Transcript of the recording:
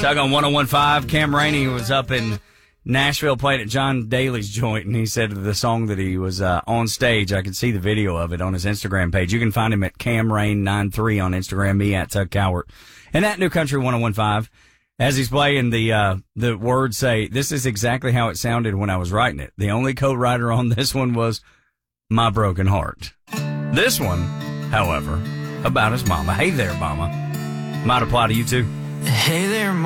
Tug on 101.5. Cam Rainey was up in Nashville playing at John Daly's joint, and he said the song that he was on stage, I could see the video of it on his Instagram page. You can find him at CamRain93 on Instagram, me at Tug Cowart. And at New Country 101.5, as he's playing, the words say, this is exactly how it sounded when I was writing it. The only co-writer on this one was My Broken Heart. This one, however, about his mama. Hey there, mama. Might apply to you too. Hey there,